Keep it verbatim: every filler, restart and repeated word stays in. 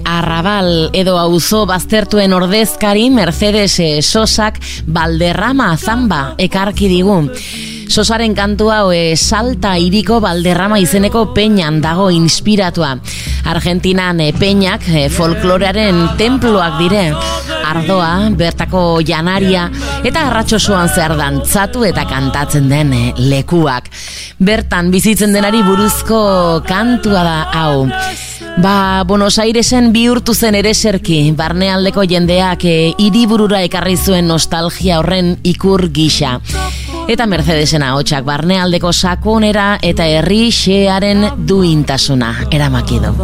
Arrabal edo auzo baztertuen ordezkari Mercedes Sosak Valderrama zamba ekarki digu. Sosaren kantua e, Salta hiriko Valderrama izeneko peñan dago inspiratua. Argentinan e, peñak e, folklorearen tenpluak dire. Ardoa, bertako janaria eta arratsosoan zehar dantzatu eta kantatzen den e, lekuak. Bertan bizitzen denari buruzko kantua da hau. Ba, Buenos Airesen bihurtu zen ereserki, barnealdeko jendeak e, hiriburura ekarri zuen nostalgia horren ikur gisa. Eta Mercedesen ahotsak barnealdeko sakonera eta herri xearen duintasuna eramaki du.